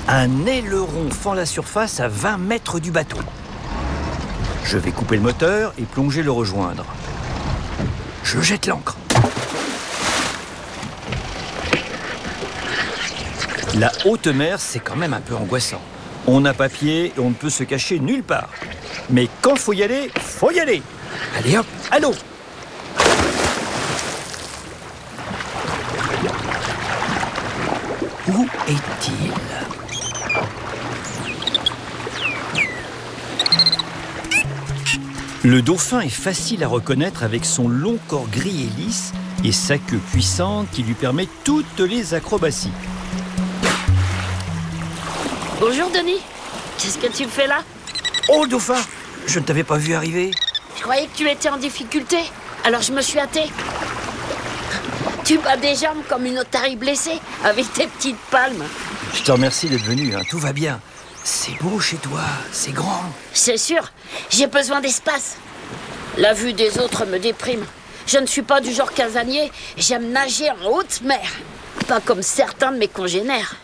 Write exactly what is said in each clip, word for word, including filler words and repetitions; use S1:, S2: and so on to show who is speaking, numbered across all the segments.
S1: Un aileron fend la surface à vingt mètres du bateau. Je vais couper le moteur et plonger le rejoindre. Je jette l'ancre. La haute mer, c'est quand même un peu angoissant. On n'a pas pied et on ne peut se cacher nulle part. Mais quand faut y aller, faut y aller. Allez hop, à l'eau. Où est-il ? Le dauphin est facile à reconnaître avec son long corps gris et lisse et sa queue puissante qui lui permet toutes les acrobaties.
S2: Bonjour Denis, qu'est-ce que tu fais là?
S1: Oh dauphin, je ne t'avais pas vu arriver.
S2: Je croyais que tu étais en difficulté, alors je me suis hâtée. Tu bats des jambes comme une otarie blessée avec tes petites palmes.
S1: Je te remercie d'être venu, hein. Tout va bien. C'est beau chez toi, c'est grand.
S2: C'est sûr, j'ai besoin d'espace. La vue des autres me déprime. Je ne suis pas du genre casanier, j'aime nager en haute mer. Pas comme certains de mes congénères.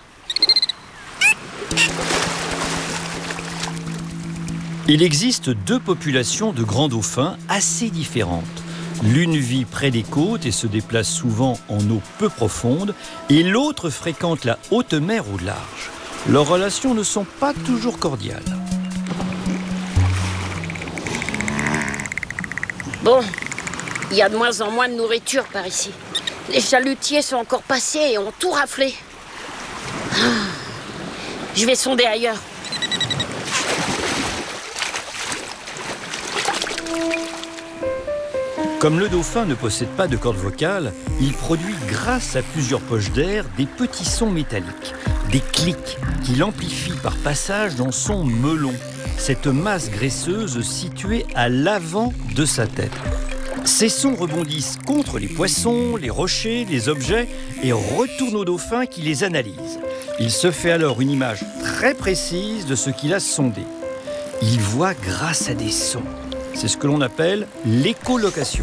S1: Il existe deux populations de grands dauphins assez différentes. L'une vit près des côtes et se déplace souvent en eau peu profonde, et l'autre fréquente la haute mer au large. Leurs relations ne sont pas toujours cordiales.
S2: Bon, il y a de moins en moins de nourriture par ici. Les chalutiers sont encore passés et ont tout raflé. Je vais sonder ailleurs.
S1: Comme le dauphin ne possède pas de cordes vocales, il produit grâce à plusieurs poches d'air des petits sons métalliques, des clics qu'il amplifie par passage dans son melon, cette masse graisseuse située à l'avant de sa tête. Ces sons rebondissent contre les poissons, les rochers, les objets et retournent au dauphin qui les analyse. Il se fait alors une image très précise de ce qu'il a sondé. Il voit grâce à des sons. C'est ce que l'on appelle l'écholocation.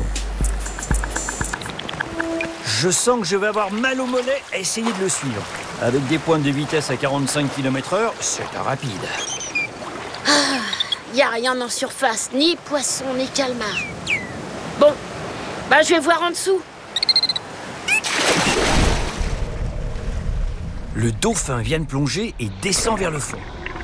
S1: Je sens que je vais avoir mal au mollet à essayer de le suivre. Avec des pointes de vitesse à quarante-cinq kilomètres heure, c'est rapide.
S2: Il ah, n'y a rien en surface, ni poisson, ni calmar. Bon, bah je vais voir en dessous.
S1: Le dauphin vient de plonger et descend vers le fond.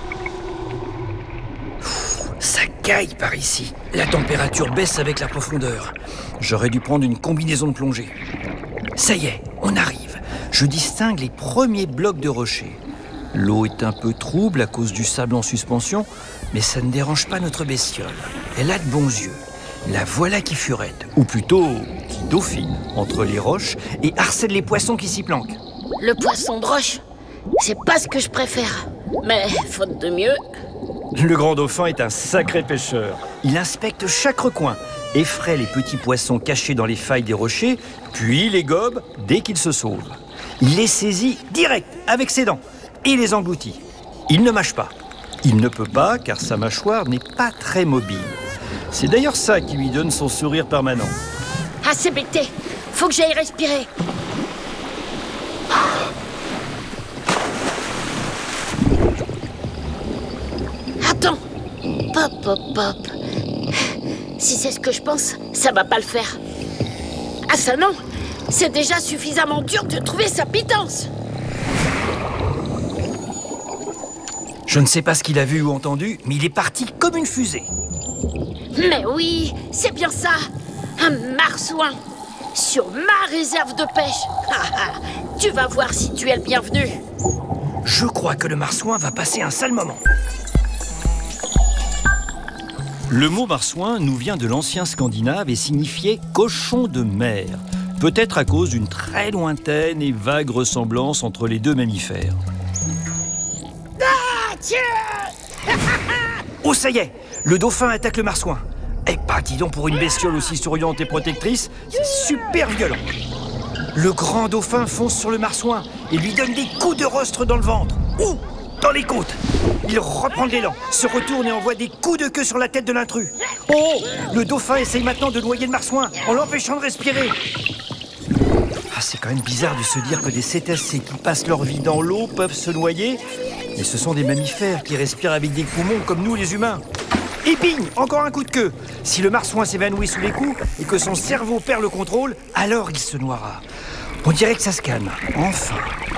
S1: Ça caille par ici. La température baisse avec la profondeur. J'aurais dû prendre une combinaison de plongée. Ça y est, on arrive. Je distingue les premiers blocs de rochers. L'eau est un peu trouble à cause du sable en suspension, mais ça ne dérange pas notre bestiole. Elle a de bons yeux. La voilà qui furette, ou plutôt qui dauphine, entre les roches et harcèle les poissons qui s'y planquent.
S2: Le poisson de roche, c'est pas ce que je préfère. Mais faute de mieux...
S1: Le grand dauphin est un sacré pêcheur. Il inspecte chaque recoin, effraie les petits poissons cachés dans les failles des rochers, puis les gobe dès qu'ils se sauvent. Il les saisit direct avec ses dents et les engloutit. Il ne mâche pas. Il ne peut pas car sa mâchoire n'est pas très mobile. C'est d'ailleurs ça qui lui donne son sourire permanent.
S2: Assez bêté, faut que j'aille respirer. Attends, pop, pop, pop. Si c'est ce que je pense, ça va pas le faire. Ah ça non, c'est déjà suffisamment dur de trouver sa pitance.
S1: Je ne sais pas ce qu'il a vu ou entendu, mais il est parti comme une fusée.
S2: Mais oui, c'est bien ça, un marsouin sur ma réserve de pêche. Tu vas voir si tu es le bienvenu.
S1: Je crois que le marsouin va passer un sale moment. Le mot marsouin nous vient de l'ancien scandinave et signifiait cochon de mer, peut-être à cause d'une très lointaine et vague ressemblance entre les deux mammifères.
S2: Ah, tiens.
S1: Oh, ça y est, le dauphin attaque le marsouin. Eh bah, dis donc, pour une bestiole aussi souriante et protectrice, c'est super violent. Le grand dauphin fonce sur le marsouin et lui donne des coups de rostre dans le ventre. Ouh, dans les côtes. Il reprend de l'élan, se retourne et envoie des coups de queue sur la tête de l'intrus. Oh, le dauphin essaye maintenant de noyer le marsouin en l'empêchant de respirer. Ah, c'est quand même bizarre de se dire que des cétacés qui passent leur vie dans l'eau peuvent se noyer. Mais ce sont des mammifères qui respirent avec des poumons comme nous les humains. Et bing, encore un coup de queue. Si le marsouin s'évanouit sous les coups et que son cerveau perd le contrôle, alors il se noiera. On dirait que ça se calme. Enfin.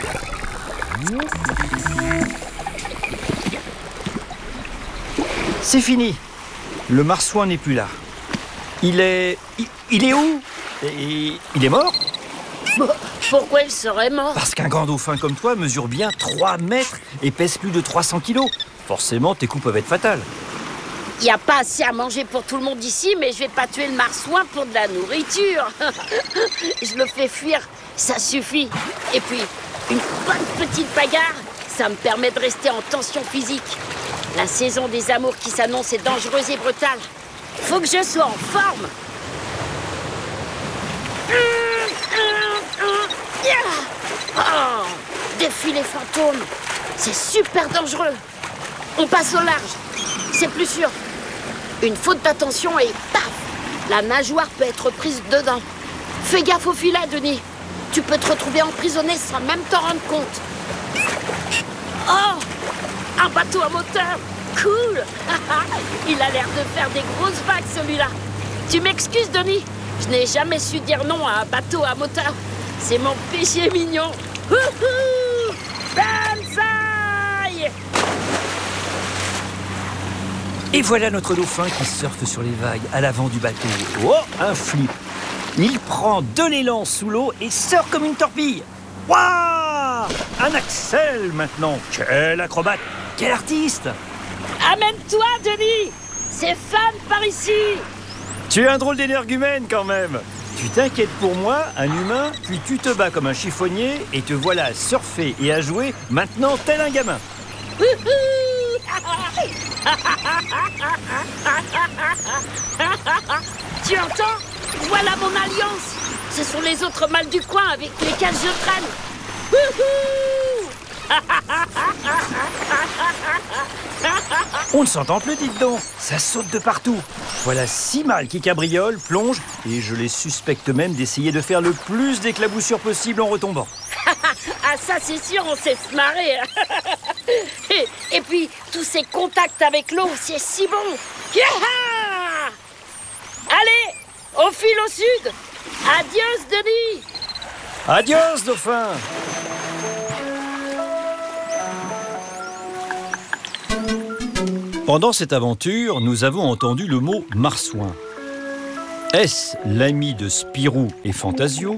S1: C'est fini. Le marsouin n'est plus là. Il est... Il, il est où? Et il est mort?
S2: Bon, pourquoi il serait mort?
S1: Parce qu'un grand dauphin comme toi mesure bien trois mètres et pèse plus de trois cents kilos. Forcément, tes coups peuvent être fatales.
S2: Il n'y a pas assez à manger pour tout le monde ici, mais je vais pas tuer le marsouin pour de la nourriture. Je le fais fuir, ça suffit. Et puis, une bonne petite bagarre, ça me permet de rester en tension physique. La saison des amours qui s'annonce est dangereuse et brutale. Faut que je sois en forme. Oh, défilé fantôme, c'est super dangereux. On passe au large, c'est plus sûr. Une faute d'attention et paf, la nageoire peut être prise dedans. Fais gaffe au filet, Denis. Tu peux te retrouver emprisonné sans même t'en rendre compte. Oh, un bateau à moteur, cool. Il a l'air de faire des grosses vagues, celui-là. Tu m'excuses, Denis, je n'ai jamais su dire non à un bateau à moteur. C'est mon péché mignon. Wouhou! Banzai!
S1: Et voilà notre dauphin qui surfe sur les vagues à l'avant du bateau. Oh, un flip. Il prend de l'élan sous l'eau et sort comme une torpille. Waouh! Un Axel maintenant. Quel acrobate! Quel artiste!
S2: Amène-toi, Denis! C'est fun par ici!
S1: Tu es un drôle d'énergumène quand même. Tu t'inquiètes pour moi, un humain, puis tu te bats comme un chiffonnier et te voilà à surfer et à jouer maintenant tel un gamin.
S2: Tu entends? Voilà mon alliance. Ce sont les autres mâles du coin avec lesquels je traîne.
S1: On ne s'entend plus, dites donc. Ça saute de partout. Voilà six mâles qui cabriolent, plongent, et je les suspecte même d'essayer de faire le plus d'éclaboussures possible en retombant.
S2: Ah ça c'est sûr, on sait se marrer. et, et puis, tous ces contacts avec l'eau, c'est si bon. Yaha! Allez, on file au sud. Adios, Denis.
S1: Adios, dauphin. Pendant cette aventure, nous avons entendu le mot marsouin. Est-ce l'ami de Spirou et Fantasio?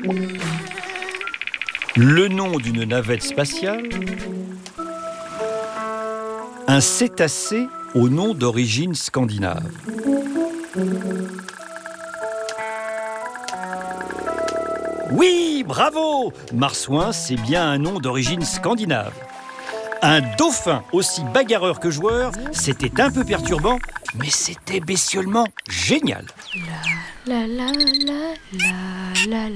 S1: Le nom d'une navette spatiale? Un cétacé au nom d'origine scandinave? Oui, bravo! Marsouin, c'est bien un nom d'origine scandinave. Un dauphin aussi bagarreur que joueur, c'était un peu perturbant, mais c'était bestiolement génial.
S3: La la la la la la.